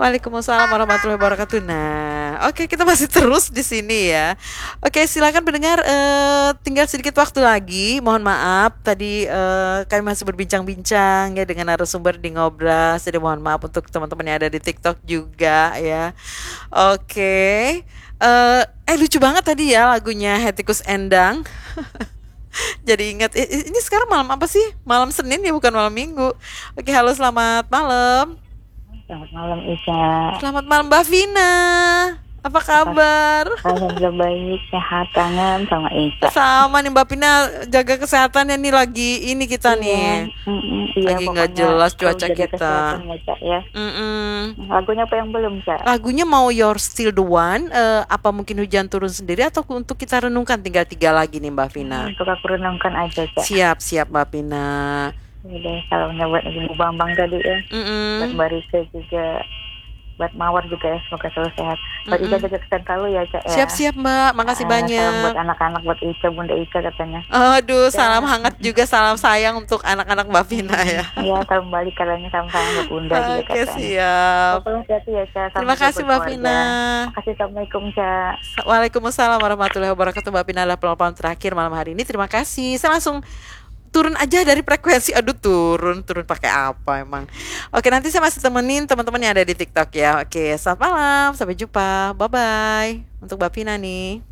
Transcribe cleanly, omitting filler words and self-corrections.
Waalaikumsalam warahmatullahi wabarakatuh. Nah, oke kita masih terus di sini ya. Oke, silakan pendengar, tinggal sedikit waktu lagi. Mohon maaf tadi kami masih berbincang-bincang ya dengan narasumber di Ngobras. Jadi mohon maaf untuk teman-teman yang ada di TikTok juga ya. Oke. Lucu banget tadi ya lagunya Hettikus Endang. Jadi ingat ini sekarang malam apa sih? Malam Senin ya bukan malam Minggu. Oke, halo selamat malam. Selamat malam Ica. Selamat malam Mbak Vina. Apa Apa? kabar? Alhamdulillah baik, sehat, kangen sama Ica. Sama nih Mbak Vina, jaga kesehatannya nih lagi ini kita Iya, nih. iya Lagi nggak pokoknya jelas selalu cuaca jaga kita. kesehatan ya Cak ya. Mm-mm. Lagunya apa yang belum Cak? Lagunya mau You're Still the One, apa mungkin hujan turun sendiri atau untuk kita renungkan tinggal tiga lagi nih Mbak Vina. Untuk aku renungkan aja Cak. Siap siap Mbak Vina. Udah salamnya buat Ibu Bambang tadi ya. Buat Mm-mm. Mbak Rika juga. Buat Mawar juga ya, semoga selalu sehat. Buat Ica Mm-mm. jaga kesehatan selalu ya Cak ya. Siap siap Mbak, makasih Salam banyak. buat anak-anak, buat Ica, Bunda Ica katanya. Aduh, salam Ya, hangat juga, salam sayang untuk anak-anak Mbak Vina ya. ya salam balik katanya sama-sama buat Bunda juga Oke, katanya. siap. Tolong hati ya Cak, Terima sama juga kasih buat Mbak keluarga. Vina. Makasih, Assalamualaikum Cak. Waalaikumsalam warahmatullahi wabarakatuh. Mbak Vina adalah penelpon terakhir malam hari ini. Terima kasih. Saya langsung turun aja dari frekuensi. Aduh, turun pakai apa emang? Oke, nanti saya masih temenin teman-teman yang ada di TikTok ya. Oke, selamat malam. Sampai jumpa. Bye bye. Untuk Mbak Vina nih.